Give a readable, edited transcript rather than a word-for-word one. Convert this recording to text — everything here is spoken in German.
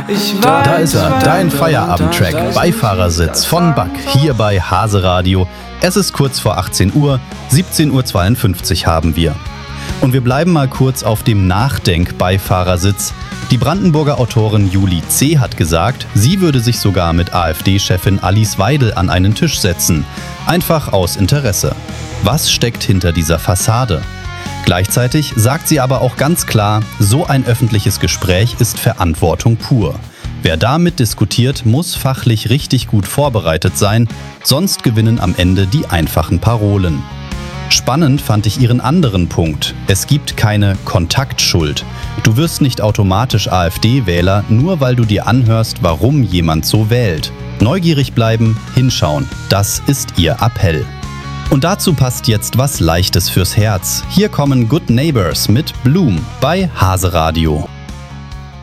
Da ist er, dein Feierabendtrack, Beifahrersitz von Buck, hier bei Hase Radio. Es ist kurz vor 18 Uhr, 17:52 Uhr haben wir. Und wir bleiben mal kurz auf dem Nachdenk-Beifahrersitz. Die Brandenburger Autorin Julie C. hat gesagt, sie würde sich sogar mit AfD-Chefin Alice Weidel an einen Tisch setzen. Einfach aus Interesse. Was steckt hinter dieser Fassade? Gleichzeitig sagt sie aber auch ganz klar, so ein öffentliches Gespräch ist Verantwortung pur. Wer damit diskutiert, muss fachlich richtig gut vorbereitet sein, sonst gewinnen am Ende die einfachen Parolen. Spannend fand ich ihren anderen Punkt. Es gibt keine Kontaktschuld. Du wirst nicht automatisch AfD-Wähler, nur weil du dir anhörst, warum jemand so wählt. Neugierig bleiben, hinschauen. Das ist ihr Appell. Und dazu passt jetzt was Leichtes fürs Herz. Hier kommen Good Neighbors mit Bloom bei Hase Radio.